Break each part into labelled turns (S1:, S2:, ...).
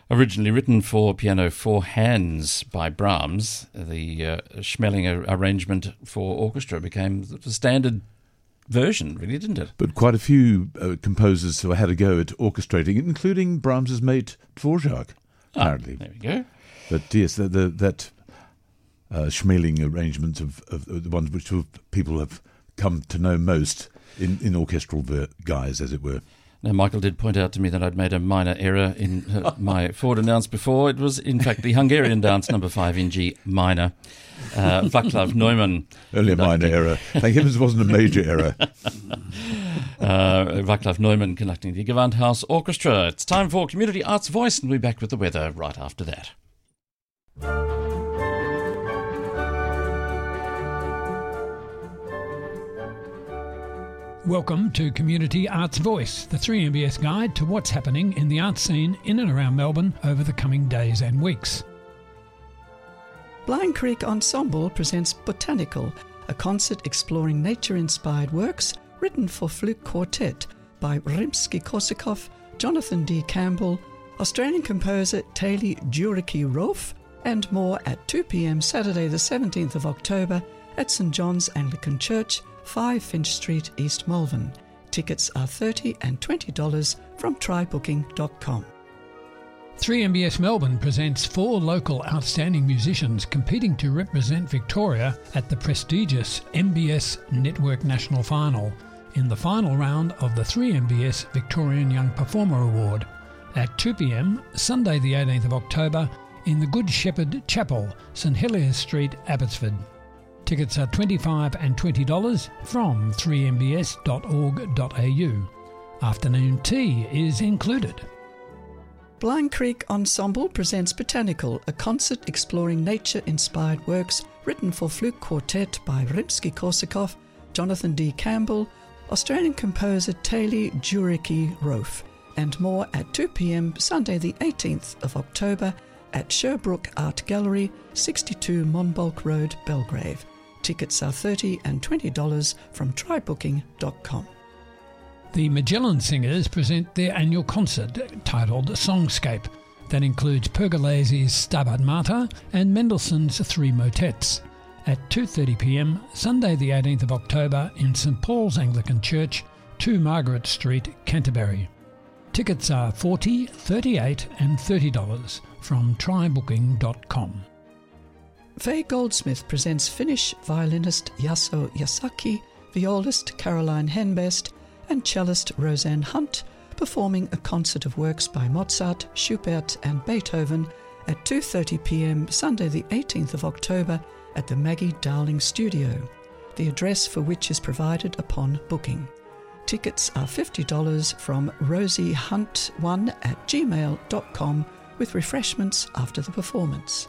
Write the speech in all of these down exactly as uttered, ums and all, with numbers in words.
S1: Originally written for piano four hands by Brahms, the uh, Schmeling arrangement for orchestra became the standard version, really, didn't it?
S2: But quite a few uh, composers have had a go at orchestrating it, including Brahms's mate Dvorak, apparently.
S1: Ah, there we go.
S2: But yes, the, the, that uh, Schmeling arrangement of, of, of the ones which people have come to know most in, in orchestral ver- guise, as it were.
S1: Now, Michael did point out to me that I'd made a minor error in uh, my Ford dance before. It was, in fact, the Hungarian dance number five in G minor. Uh, Václav Neumann.
S2: Only a minor error. Thank heavens it wasn't a major error.
S1: uh, Václav Neumann conducting the Gewandhaus Orchestra. It's time for Community Arts Voice, and we'll be back with the weather right after that.
S3: Welcome to Community Arts Voice, the three M B S guide to what's happening in the arts scene in and around Melbourne over the coming days and weeks.
S4: Blind Creek Ensemble presents Botanical, a concert exploring nature-inspired works written for flute quartet by Rimsky-Korsakov, Jonathan D. Campbell, Australian composer Taylor Juricki-Rolfe, and more at two p.m. Saturday the seventeenth of October at St John's Anglican Church, five Finch Street, East Malvern. Tickets are thirty dollars and twenty dollars from try booking dot com.
S3: three M B S Melbourne presents four local outstanding musicians competing to represent Victoria at the prestigious M B S Network National Final in the final round of the three M B S Victorian Young Performer Award at two p.m. Sunday the eighteenth of October in the Good Shepherd Chapel, St Heliers Street, Abbotsford. Tickets are twenty-five dollars and twenty dollars from three m b s dot org dot a u. Afternoon tea is included.
S4: Blind Creek Ensemble presents Botanical, a concert exploring nature-inspired works written for flute quartet by Rimsky-Korsakov, Jonathan D. Campbell, Australian composer Taylor Juricki-Rolfe, and more at two p.m. Sunday the eighteenth of October at Sherbrooke Art Gallery, sixty-two Monbulk Road, Belgrave. Tickets are thirty dollars and twenty dollars from try booking dot com.
S3: The Magellan Singers present their annual concert titled Songscape that includes Pergolesi's Stabat Mater and Mendelssohn's Three Motets at two thirty p.m. Sunday the eighteenth of October in St Paul's Anglican Church, two Margaret Street, Canterbury. Tickets are forty dollars, thirty-eight dollars and thirty dollars from try booking dot com.
S4: Faye Goldsmith presents Finnish violinist Yaso Yasaki, violist Caroline Henbest, and cellist Roseanne Hunt performing a concert of works by Mozart, Schubert and Beethoven at two thirty p.m. Sunday the eighteenth of October at the Maggie Dowling Studio, the address for which is provided upon booking. Tickets are fifty dollars from rosiehunt one at gmail dot com with refreshments after the performance.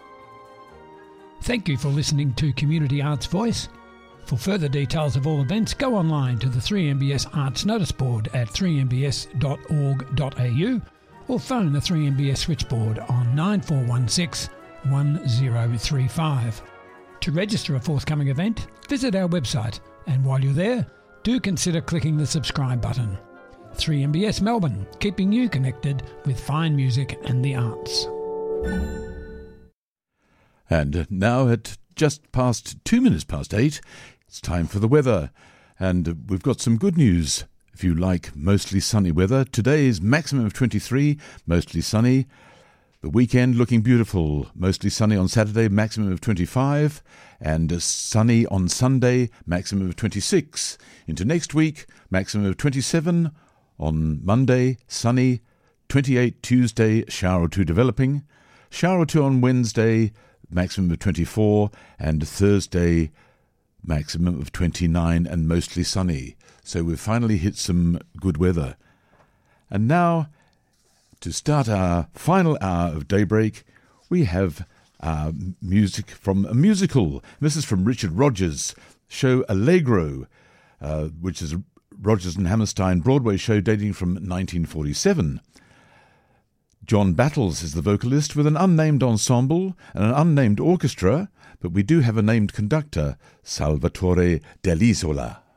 S3: Thank you for listening to Community Arts Voice. For further details of all events, go online to the three M B S Arts Notice Board at three m b s dot org dot a u or phone the three M B S switchboard on nine four one six, one zero three five. To register a forthcoming event, visit our website, and while you're there, do consider clicking the subscribe button. three M B S Melbourne, keeping you connected with fine music and the arts.
S2: And now at just past two minutes past eight, it's time for the weather. And we've got some good news. If you like mostly sunny weather, today's maximum of twenty-three, mostly sunny. The weekend looking beautiful, mostly sunny on Saturday, maximum of twenty-five, and sunny on Sunday, maximum of twenty-six. Into next week, maximum of twenty-seven, on Monday, sunny, twenty-eight Tuesday, shower or two developing, shower or two on Wednesday, maximum of twenty-four, and Thursday, maximum of twenty-nine and mostly sunny. So we've finally hit some good weather. And now, to start our final hour of Daybreak, we have uh, music from a musical. This is from Richard Rogers' show Allegro, uh, which is a Rogers and Hammerstein Broadway show dating from nineteen forty-seven. John Battles is the vocalist with an unnamed ensemble and an unnamed orchestra, but we do have a named conductor, Salvatore Dell'Isola.